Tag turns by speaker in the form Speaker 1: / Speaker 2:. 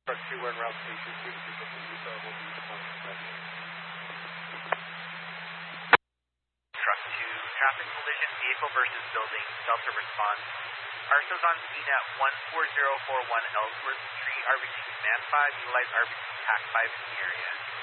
Speaker 1: Truck 2 en route station 2 to pick up the Utah will be departing schedule.
Speaker 2: Truck 2, traffic collision, vehicle versus building, Delta response. ARSO's on scene at 14041 Ellsworth Street, RBC Command 5, utilize RBC TAC 5 in the area.